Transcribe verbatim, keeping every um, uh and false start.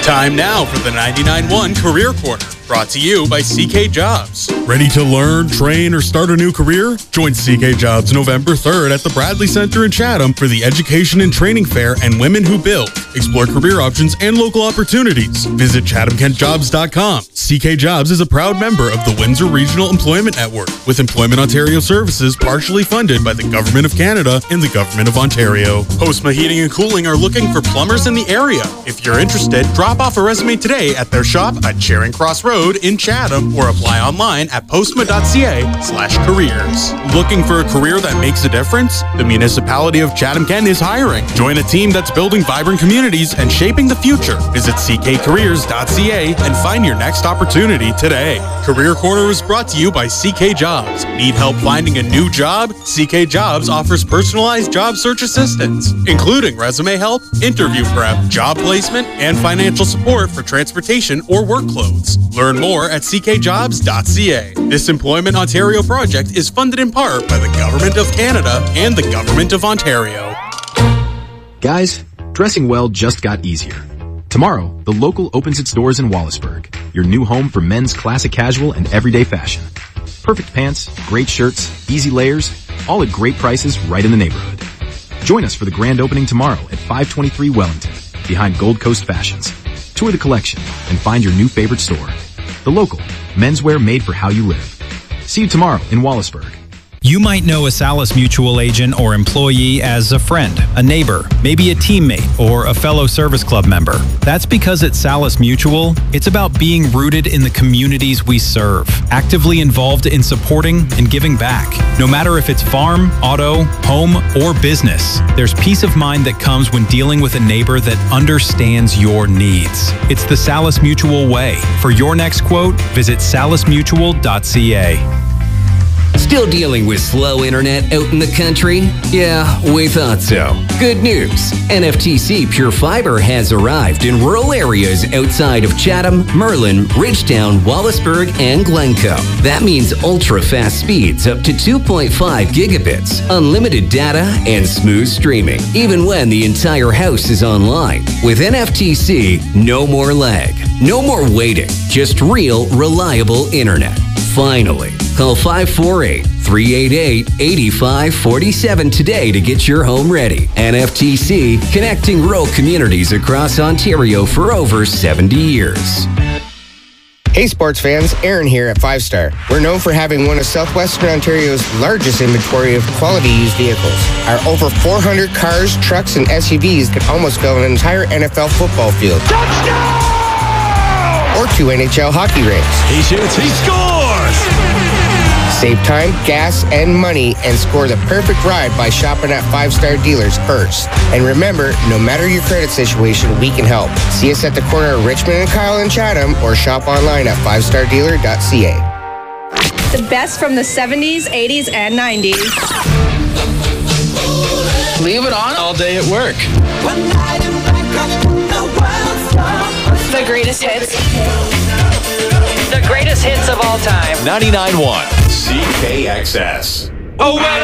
Time now for the ninety-nine point one Career Corner, brought to you by C K Jobs. Ready to learn, train, or start a new career? Join C K Jobs November third at the Bradley Center in Chatham for the Education and Training Fair and Women Who Build. Explore career options and local opportunities. Visit chatham kent jobs dot com. C K Jobs is a proud member of the Windsor Regional Employment Network, with Employment Ontario services partially funded by the Government of Canada and the Government of Ontario. Postma Heating and Cooling are looking for plumbers in the area. If you're interested, drop off a resume today at their shop at Charing Cross Road in Chatham or apply online at postma.ca slash careers. Looking for a career that makes a difference? The municipality of Chatham-Kent is hiring. Join a team that's building vibrant communities and shaping the future. Visit c k careers dot c a and find your next opportunity today. Career Corner is brought to you by C K Jobs. Need help finding a new job? C K Jobs offers personalized job search assistance, including resume help, interview prep, job placement, and financial support for transportation or work clothes. Learn more at c k jobs dot c a. This Employment Ontario project is funded in part by the Government of Canada and the Government of Ontario. Guys, dressing well just got easier. Tomorrow, The Local opens its doors in Wallaceburg, your new home for men's classic casual and everyday fashion. Perfect pants, great shirts, easy layers, all at great prices right in the neighborhood. Join us for the grand opening tomorrow at five twenty-three Wellington, behind Gold Coast Fashions. Tour the collection and find your new favorite store. The Local, menswear made for how you live. See you tomorrow in Wallaceburg. You might know a Salis Mutual agent or employee as a friend, a neighbor, maybe a teammate, or a fellow service club member. That's because at Salis Mutual, it's about being rooted in the communities we serve, actively involved in supporting and giving back. No matter if it's farm, auto, home, or business, there's peace of mind that comes when dealing with a neighbor that understands your needs. It's the Salis Mutual way. For your next quote, visit salis mutual dot c a. Still dealing with slow internet out in the country? Yeah, we thought so. Good news. N F T C Pure Fiber has arrived in rural areas outside of Chatham, Merlin, Ridgetown, Wallaceburg, and Glencoe. That means ultra-fast speeds up to two point five gigabits, unlimited data, and smooth streaming, even when the entire house is online. With N F T C, no more lag, no more waiting, just real, reliable internet. Finally, call five four eight, three eight eight, eight five four seven today to get your home ready. N F T C, connecting rural communities across Ontario for over seventy years. Hey sports fans, Aaron here at Five Star. We're known for having one of Southwestern Ontario's largest inventory of quality used vehicles. Our over four hundred cars, trucks, and S U Vs could almost fill an entire N F L football field. Touchdown! Or two N H L hockey rinks. He shoots, he scores! Save time, gas, and money and score the perfect ride by shopping at Five Star dealers first. And remember, no matter your credit situation, we can help. See us at the corner of Richmond and Kyle in Chatham or shop online at five star dealer dot c a. The best from the seventies, eighties, and nineties. Leave it on all day at work. The greatest hits. The greatest hits of all time. ninety-nine point one C K X S. Oh, well.